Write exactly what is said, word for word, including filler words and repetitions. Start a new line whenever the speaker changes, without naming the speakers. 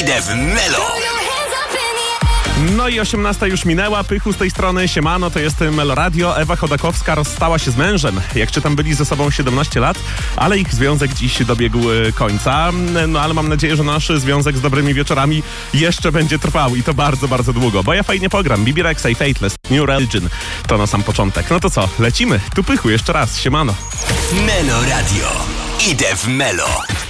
Idę w Melo.
No i osiemnasta już minęła, Pychu z tej strony, siemano, to jest Melo Radio. Ewa Chodakowska rozstała się z mężem. Jak czytam, byli ze sobą siedemnaście lat, ale ich związek dziś dobiegł końca. No ale mam nadzieję, że nasz związek z dobrymi wieczorami jeszcze będzie trwał i to bardzo, bardzo długo, bo ja fajnie pogram. Bibi Rexha i Fateless, New Religion, to na sam początek. No to co, lecimy. Tu Pychu, jeszcze raz, siemano.
Melo Radio. Idę w Melo.